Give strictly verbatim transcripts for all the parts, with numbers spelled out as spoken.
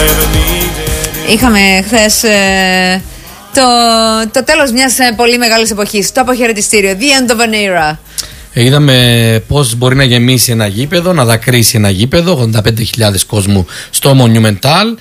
Είχαμε χθες ε, το, το τέλος μιας ε, πολύ μεγάλης εποχής, το αποχαιρετιστήριο, the end of an era. Είδαμε πώς μπορεί να γεμίσει ένα γήπεδο, να δακρύσει ένα γήπεδο, ογδόντα πέντε χιλιάδες κόσμου στο Monumental.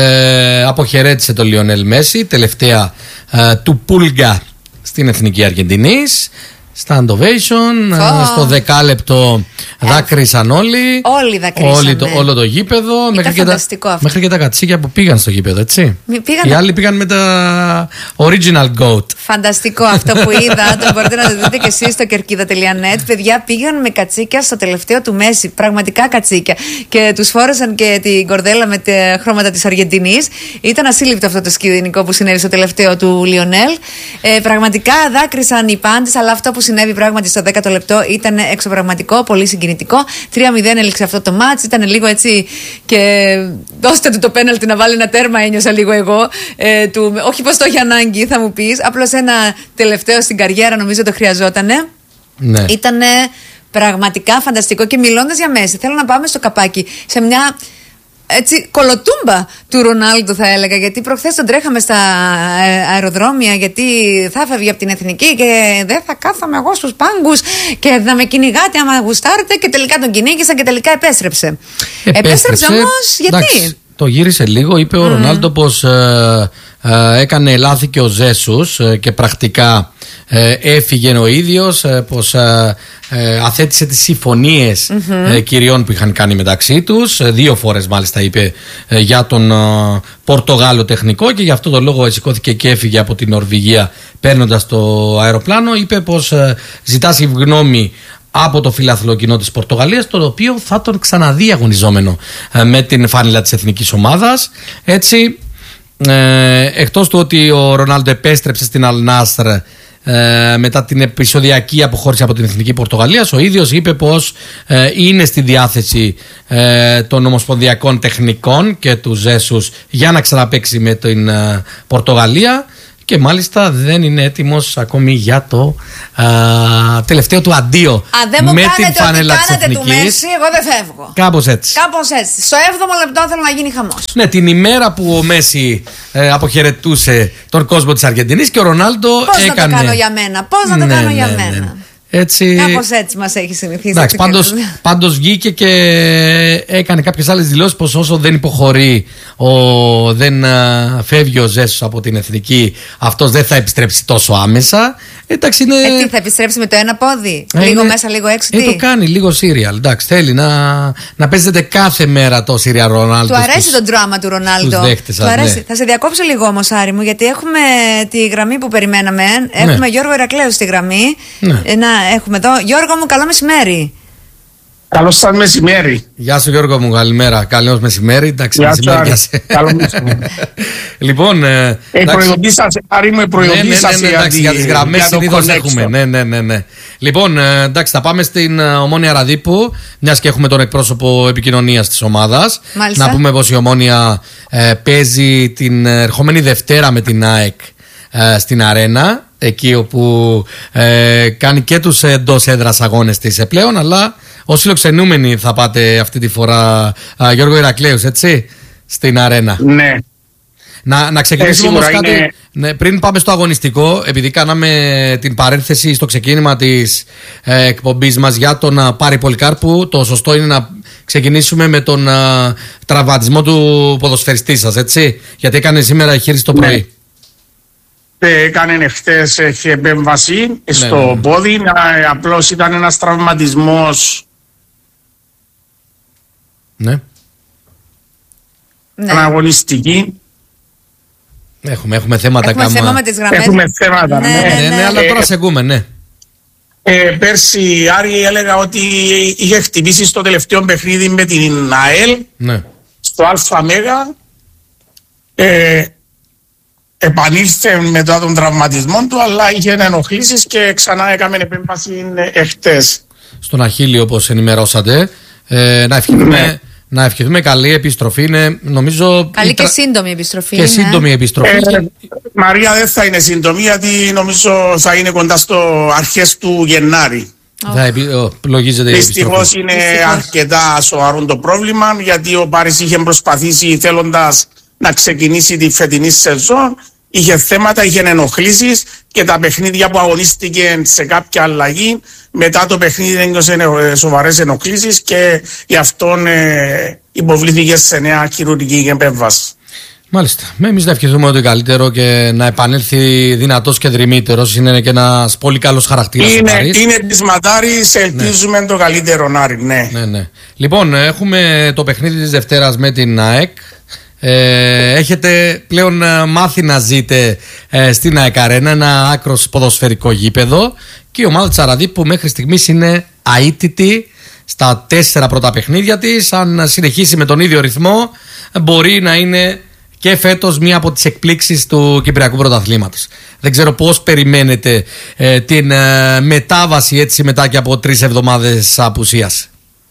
Ε, αποχαιρέτησε τον Λιονέλ Μέση, τελευταία ε, του Πούλγκα στην Εθνική Αργεντινής. Stand ovation, oh. στο δεκάλεπτο δάκρυσαν όλοι. Όλοι δακρύσανε. Όλοι το, όλο το γήπεδο. Μέχρι και, τα, μέχρι και τα κατσίκια που πήγαν στο γήπεδο, έτσι. Πήγαν... Οι άλλοι πήγαν με τα original goat. Φανταστικό αυτό που είδα. Το μπορείτε να το δείτε και εσείς στο κερκίδα τελεία net. Παιδιά, πήγαν με κατσίκια στο τελευταίο του Μέση. Πραγματικά κατσίκια. Και τους φόρεσαν και την κορδέλα με τα χρώματα της Αργεντινής. Ήταν ασύλληπτο αυτό το σκηνικό που συνέβη στο τελευταίο του Λιονέλ. Ε, πραγματικά δάκρυσαν οι πάντες, αλλά αυτό που συνέβη πράγματι στο δέκατο λεπτό ήταν εξωπραγματικό, πολύ συγκινητικό. τρία μηδέν έληξε αυτό το μάτς. Ήταν λίγο έτσι και δώστε του το πέναλτι να βάλει ένα τέρμα, ένιωσα λίγο εγώ. Ε, του, όχι πως το έχει ανάγκη, θα μου πεις. Απλώς ένα τελευταίο στην καριέρα νομίζω το χρειαζότανε. Ναι. Ήτανε πραγματικά φανταστικό. Και μιλώντας για Μέση, θέλω να πάμε στο καπάκι, σε μια έτσι κολοτούμπα του Ρονάλντο θα έλεγα, γιατί προχθές τον τρέχαμε στα αεροδρόμια γιατί θα φεύγει από την εθνική και δεν θα κάθομαι εγώ στους πάγκους και θα με κυνηγάτε άμα γουστάρετε, και τελικά τον κυνήγησαν και τελικά επέστρεψε. Επέστρεψε, επέστρεψε όμως γιατί? Εντάξει, το γύρισε λίγο, είπε ο mm. Ρονάλντο πως ε, ε, έκανε λάθη και ο Ζέσους ε, και πρακτικά ε, έφυγε ο ίδιος, ε, πως ε, ε, αθέτησε τις συμφωνίες mm-hmm. ε, κυριών που είχαν κάνει μεταξύ τους, ε, δύο φορές μάλιστα είπε ε, για τον ε, Πορτογάλο τεχνικό, και γι' αυτό το λόγο σηκώθηκε και έφυγε από την Νορβηγία παίρνοντας το αεροπλάνο. Είπε πως ε, ζητά συγγνώμη από το φιλάθλο κοινό της Πορτογαλίας, το οποίο θα τον ξαναδεί αγωνιζόμενο ε, με την φάνηλα της εθνικής ομάδας. Έτσι, ε, εκτός του ότι ο Ρονάλντο επέστρεψε στην Αλ Νάσρ ε, μετά την επεισοδιακή αποχώρηση από την εθνική Πορτογαλίας, ο ίδιος είπε πως ε, είναι στη διάθεση ε, των ομοσπονδιακών τεχνικών και του Ζέσους για να ξαναπαίξει με την ε, Πορτογαλία. Και μάλιστα δεν είναι έτοιμος ακόμη για το α, τελευταίο του αντίο. Α, δεν μου με κάνετε την φανέλα της κάνετε Εθνικής. Του Μέση, εγώ δεν φεύγω. Κάπως έτσι. Κάπως έτσι. Στο έβδομο λεπτό θέλω να γίνει χαμός. Ναι, την ημέρα που ο Μέση ε, αποχαιρετούσε τον κόσμο της Αργεντινής και ο Ρονάλντο Πώς έκανε. Πώς να το κάνω για μένα, πώς να το ναι, κάνω ναι, για ναι, μένα. ναι. Έτσι... Κάπως έτσι μας έχει συνηθίσει. Εντάξει, πάντως, πάντως βγήκε και έκανε κάποιες άλλες δηλώσεις πως όσο δεν υποχωρεί, ο, δεν α, φεύγει ο Ζέσος από την εθνική, αυτός δεν θα επιστρέψει τόσο άμεσα. Εντάξει, είναι... Ε, τι, θα επιστρέψει με το ένα πόδι, ε, λίγο είναι... μέσα, λίγο έξω. Ε, το κάνει λίγο σύριαλ. Εντάξει, θέλει να, να παίζετε κάθε μέρα το σύριαλ Ρονάλντο. Του αρέσει στους, το ντράμα του Ρονάλντο. Του αρέσει. Ναι. Θα σε διακόψω λίγο όμως, Άρη μου, γιατί έχουμε τη γραμμή που περιμέναμε. Έχουμε ναι. Γιώργο Ηρακλέου στη γραμμή. Ναι. Ε, να έχουμε εδώ. Γιώργο μου, καλό μεσημέρι. Καλό σας μεσημέρι. Γεια σου Γιώργο μου, καλημέρα. Καλό μεσημέρι. Εντάξει, Γεια μεσημέρι. Σου, καλό μεσημέρι. Λοιπόν, ε, ε, προειδοποίησατε, Άρη μου, προειδοποίησατε ναι, ναι, ναι, ναι, για τις γραμμές συνήθως έχουμε. Ναι, ναι, ναι, ναι. Λοιπόν, ε, εντάξει, θα πάμε στην uh, Ομόνια Ραδίππου, μιας και έχουμε τον εκπρόσωπο επικοινωνίας της ομάδας. Μάλιστα. Να πούμε πως η Ομόνια ε, παίζει την ερχόμενη Δευτέρα με την ΑΕΚ ε, στην Αρένα, εκεί όπου ε, κάνει και τους εντός έδρας αγώνες της ε, πλέον, αλλά ως φιλοξενούμενοι θα πάτε αυτή τη φορά, α, Γιώργο Ηρακλέους, έτσι, στην Αρένα. Ναι. Να, να ξεκινήσουμε όμως κάτι, είναι... ναι, πριν πάμε στο αγωνιστικό, επειδή κάναμε την παρένθεση στο ξεκίνημα της ε, εκπομπής μας για τον α, Πάρη Πολυκάρπου, το σωστό είναι να ξεκινήσουμε με τον α, τραυματισμό του ποδοσφαιριστή σας, έτσι, γιατί έκανε σήμερα εγχείρηση το πρωί. Ναι. Έκανε εχθές επέμβαση ναι, στο ναι, ναι. πόδι, απλώς ήταν ένας τραυματισμός. Ναι. Ναι. Αναγωνιστική. Έχουμε, έχουμε θέματα. Έχουμε κάμα... θέμα με τις γραμμές. Έχουμε θέματα, ναι, ναι, ναι, ναι, ναι, ναι, αλλά τώρα σε ακούμε, ναι. Ε, πέρσι, Άρη, έλεγα ότι είχε χτυπήσει στο τελευταίο παιχνίδι με την ΑΕΛ, ναι. στο ΑΜΕΓΑ. Ε, επανήλθε μετά τον τραυματισμό του, αλλά είχε ενοχλήσεις και ξανά έκαμε επέμβαση εχθές. Στον Αχίλιο, όπως ενημερώσατε. Ε, να ευχηθούμε... Ναι. Να ευχηθούμε καλή επιστροφή. Είναι, νομίζω, καλή και σύντομη επιστροφή. Και ναι. σύντομη επιστροφή. Ε, Μαρία, δεν θα είναι σύντομη, γιατί νομίζω θα είναι κοντά στο αρχές του Γενάρη. Oh. Θα επι... λογίζεται η επιστροφή. Δυστυχώς είναι Δυστυχώς. αρκετά σοβαρό το πρόβλημα, γιατί ο Πάρης είχε προσπαθήσει θέλοντας να ξεκινήσει τη φετινή σεζόν. Είχε θέματα, είχε ενοχλήσεις και τα παιχνίδια που αγωνίστηκε σε κάποια αλλαγή, μετά το παιχνίδι ένιωσε σοβαρές ενοχλήσεις και γι' αυτόν ε, υποβλήθηκε σε νέα χειρουργική επέμβαση. Μάλιστα. Εμείς να ευχηθούμε ότι καλύτερο και να επανέλθει δυνατός και δρυμύτερος. Είναι και ένας πολύ καλός χαρακτήρας. Είναι, είναι της Ματάρης, ελπίζουμε ναι. το καλύτερο Νάρη. Ναι. Ναι, ναι. Λοιπόν, έχουμε το παιχνίδι της Δευτέρας με την ΑΕΚ. Ε, έχετε πλέον μάθει να ζείτε ε, στην ΑΕΚ Αρένα, ένα άκρος ποδοσφαιρικό γήπεδο, και η ομάδα της Αραδίππου μέχρι στιγμής είναι αίτητη στα τέσσερα πρώτα παιχνίδια της. Αν συνεχίσει με τον ίδιο ρυθμό, μπορεί να είναι και φέτος μία από τις εκπλήξεις του Κυπριακού Πρωταθλήματος. Δεν ξέρω πώς περιμένετε ε, την ε, μετάβαση έτσι μετά και από τρεις εβδομάδες απουσίας.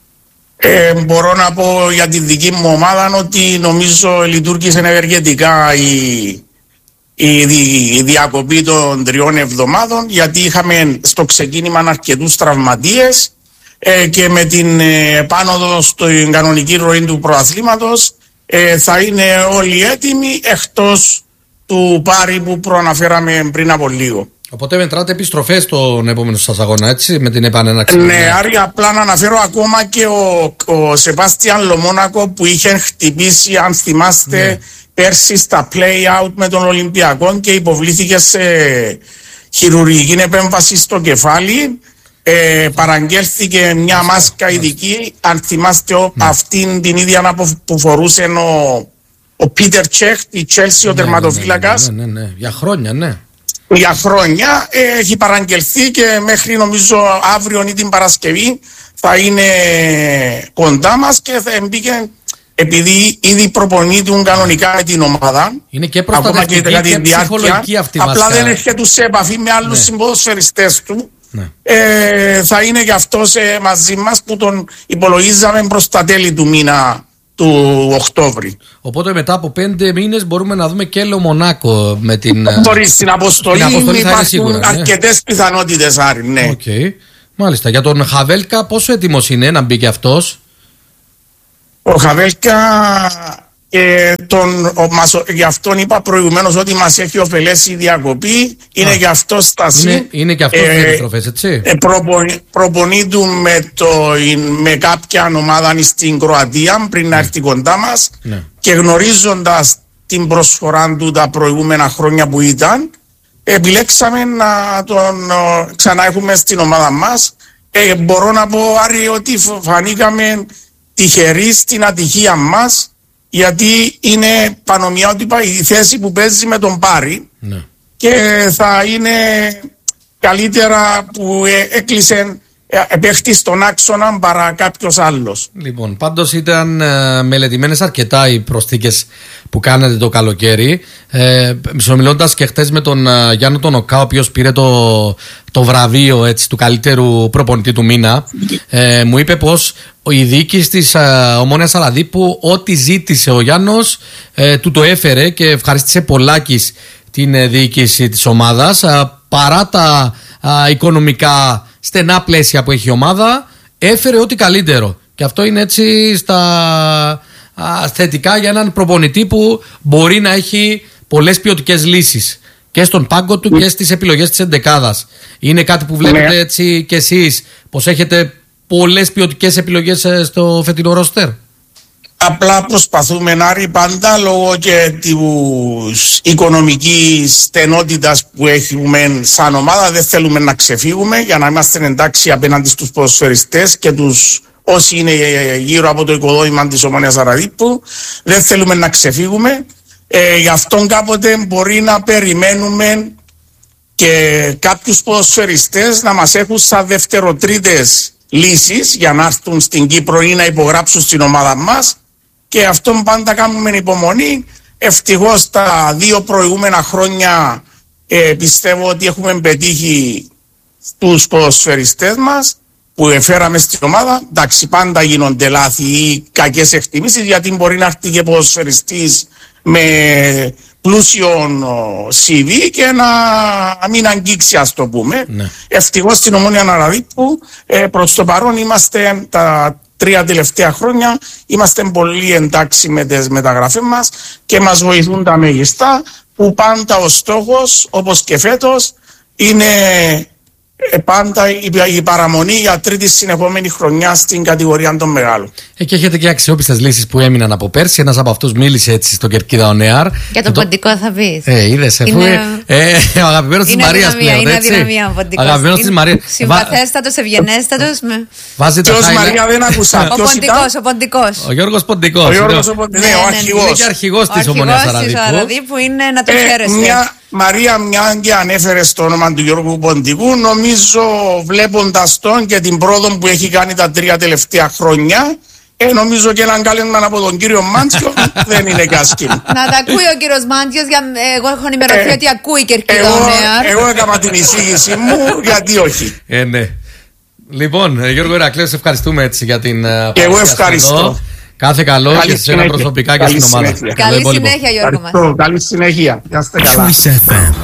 Ε, μπορώ να πω για τη δική μου ομάδα ότι νομίζω λειτουργήσε ενεργετικά η, η, η διακοπή των τριών εβδομάδων, γιατί είχαμε στο ξεκίνημα αρκετούς τραυματίες ε, και με την ε, πάνωδο στην κανονική ροή του πρωταθλήματος ε, θα είναι όλοι έτοιμοι εκτός του Πάρη που προαναφέραμε πριν από λίγο. Οπότε μετράτε επιστροφές στον επόμενο σας αγώνα, έτσι, με την επανέναξη. Ναι, Άρη, απλά να αναφέρω ακόμα και ο, ο Σεβάστιαν Λομόνακο που είχε χτυπήσει, αν θυμάστε, ναι. πέρσι στα play-out με τον Ολυμπιακό και υποβλήθηκε σε χειρουργική επέμβαση στο κεφάλι. Ε, παραγγέλθηκε μια μάσκα ειδική, αν θυμάστε, ναι. αυτήν την ίδια που φορούσε ο, ο Πίτερ Τσέχ, η Chelsea, ο τερματοφύλακας. Ναι, ναι, ναι, ναι, για χρόνια, ναι. Για χρόνια ε, έχει παραγγελθεί και μέχρι νομίζω αύριο ή την Παρασκευή θα είναι κοντά μας και θα μπήκε, επειδή ήδη προπονείται κανονικά με την ομάδα. Είναι και προστατευτική και, και ψυχολογική αυτή απλά μάσκα. δεν έρχεται σε επαφή με άλλους ναι. συμποδοσφαιριστές του. Ναι. Ε, θα είναι και αυτός ε, μαζί μας που τον υπολογίζαμε προς τα τέλη του μήνα του Οκτώβρη. Οπότε μετά από πέντε μήνες μπορούμε να δούμε και Λομονάκο με την. Μπορεί στην αποστολή, στην αποστολή υπάρχουν σίγουρα, αρκετές ναι. πιθανότητες, Άρη. Ναι. Okay. Μάλιστα. Για τον Χαβέλκα, πόσο έτοιμος είναι να μπει και αυτός? Ο Χαβέλκα, ε, τον, ο, μας, γι' αυτόν είπα προηγουμένως ότι μας έχει ωφελέσει η διακοπή. Είναι Α, γι' αυτό στασί. Είναι, είναι και αυτός ε, στις επιστροφές, έτσι. Ε, προπονεί, προπονεί με, το, με κάποια ομάδα στην Κροατία πριν να έρθει κοντά μας ναι. και γνωρίζοντας την προσφορά του τα προηγούμενα χρόνια που ήταν, επιλέξαμε να τον ξανά έχουμε στην ομάδα μας. Ε, μπορώ να πω, Άρη, ότι φανήκαμε τυχεροί στην ατυχία μας, γιατί είναι πανομοιότυπα η θέση που παίζει με τον Πάρη ναι. και θα είναι καλύτερα που έκλεισε επέχτη στον άξονα παρά κάποιος άλλος. Λοιπόν, πάντως ήταν ε, μελετημένες αρκετά οι προσθήκες που κάνατε το καλοκαίρι. Ε, Μισομιλώντας και χτες με τον ε, Γιάννο τον Οκά, ο οποίος πήρε το, το βραβείο έτσι, του καλύτερου προπονητή του μήνα, ε, μου είπε πως η διοίκηση της ε, Ομόνοιας Αραδίππου ό,τι ζήτησε ο Γιάννος ε, του το έφερε και ευχαριστήσε πολλάκις την ε, διοίκηση της ομάδας ε, παρά τα ε, οικονομικά στενά πλαίσια που έχει η ομάδα, έφερε ό,τι καλύτερο. Και αυτό είναι έτσι στα α, θετικά για έναν προπονητή που μπορεί να έχει πολλές ποιοτικές λύσεις και στον πάγκο του και στις επιλογές της εντεκάδας. Είναι κάτι που βλέπετε έτσι κι εσείς, πως έχετε πολλές ποιοτικές επιλογές στο φετινό ρόστερ? Απλά προσπαθούμε, Άρη, πάντα λόγω και της οικονομικής στενότητας που έχουμε σαν ομάδα, δεν θέλουμε να ξεφύγουμε για να είμαστε εντάξει απέναντι στους ποδοσφαιριστές και τους όσοι είναι γύρω από το οικοδόμημα της Ομόνοιας Αραδίππου. Δεν θέλουμε να ξεφύγουμε. Ε, γι' αυτόν κάποτε μπορεί να περιμένουμε και κάποιους ποδοσφαιριστές να μας έχουν σαν δευτεροτρίτες λύσεις για να έρθουν στην Κύπρο ή να υπογράψουν στην ομάδα μας. Και αυτόν πάντα κάνουμε υπομονή. Ευτυχώς τα δύο προηγούμενα χρόνια ε, πιστεύω ότι έχουμε πετύχει στους ποδοσφαιριστές μας που εφέραμε στην ομάδα. Εντάξει, πάντα γίνονται λάθη ή κακές εκτιμήσεις, γιατί μπορεί να έρθει και ποδοσφαιριστής με πλούσιον σι βι και να μην αγγίξει, ας το πούμε. Ναι. Ευτυχώς στην Ομόνοια Αναραδίππου ε, προς το παρόν είμαστε τα τρία τελευταία χρόνια είμαστε πολύ εντάξει με τις μεταγραφές μας και μας βοηθούν τα μέγιστα, που πάντα ο στόχος, όπως και φέτος, είναι πάντα η παραμονή για τρίτη συνεχόμενη χρονιά στην κατηγορία των μεγάλων. Ε, και έχετε και αξιόπιστες λύσεις που έμειναν από πέρσι. Ένας από αυτούς μίλησε έτσι στο Κερκίδα ο Νεάρ. Για το ποντικό θα πεις. Ε, είδες, αφού είναι... ε, ο αγαπημένος της Μαρίας πλέον. Είναι αδυναμία ο ποντικός. Αγαπημένος της Μαρίας. Συμπαθέστατος, ευγενέστατος. Ποιος Μαρία δεν άκουσα. Ο ποντικός, ο ποντικός. Ο Γιώργος Ποντικός. Ο Γιώργος ο Ποντικός. Ναι, ο αρχηγός. Είναι και αρχηγός της Ομονίας Αναραδίππου. Είναι να το χαίρεστε. Μαρία, μια και ανέφερε στο όνομα του Γιώργου Ποντικού, νομίζω βλέποντας τον και την πρόοδο που έχει κάνει τα τρία τελευταία χρόνια, ε, νομίζω και έναν κάλεσμα από τον κύριο Μάντσιο δεν είναι κάσκινο. Να τα ακούει ο κύριος Μάντσιος, για... εγώ έχω ενημερωθεί ε, ότι ακούει Κερκίδα ο Νεάρ. Εγώ έκανα την εισήγηση μου, γιατί όχι. Ε, ναι. Λοιπόν, Γιώργο Ηρακλέου, σε ευχαριστούμε έτσι για την παρουσία. Και εγώ ευχαριστώ. Κάθε καλό και σε ένα προσωπικά και στην ομάδα. Καλή συνέχεια, Γιώργο μας. Καλή συνέχεια. Γεια είστε καλά.